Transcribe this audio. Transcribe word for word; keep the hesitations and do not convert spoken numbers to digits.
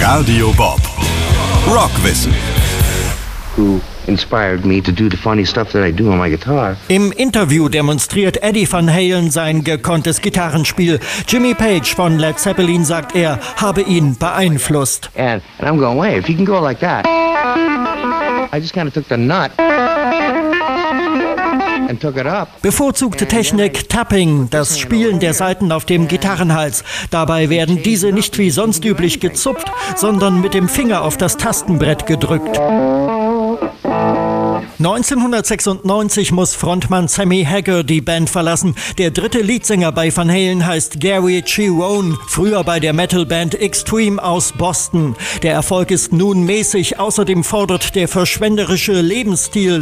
Radio Bob. Rockwissen. Who inspired me to do the funny stuff that I do on my guitar. Im Interview demonstriert Eddie Van Halen sein gekonntes Gitarrenspiel. Jimmy Page von Led Zeppelin sagt, er habe ihn beeinflusst. And, and I'm going, wait, if you can go like that. I just kind of took the nut and took it up. Bevorzugte Technik Tapping, das Spielen der Saiten auf dem Gitarrenhals. Dabei werden diese nicht wie sonst üblich gezupft, sondern mit dem Finger auf das Tastenbrett gedrückt. neunzehnhundertsechsundneunzig muss Frontmann Sammy Hagar die Band verlassen. Der dritte Leadsänger bei Van Halen heißt Gary Cherone, früher bei der Metalband Extreme aus Boston. Der Erfolg ist nun mäßig, außerdem fordert der verschwenderische Lebensstil